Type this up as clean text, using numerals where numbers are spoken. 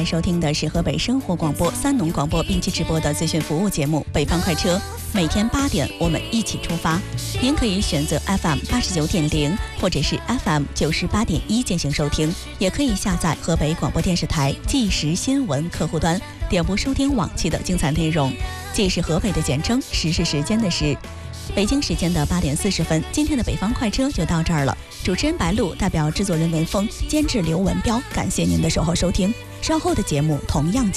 在收听的是河北生活广播三农广播并机直播的资讯服务节目《北方快车》，每天8点我们一起出发。您可以选择 FM 89.0或者是 FM 98.1进行收听，也可以下载河北广播电视台即时新闻客户端，点播收听往期的精彩内容。即是河北的简称，时是时间的时。北京时间的8点40分，今天的北方快车就到这儿了。主持人白露代表制作人文峰，监制刘文彪，感谢您的守候收听。稍后的节目同样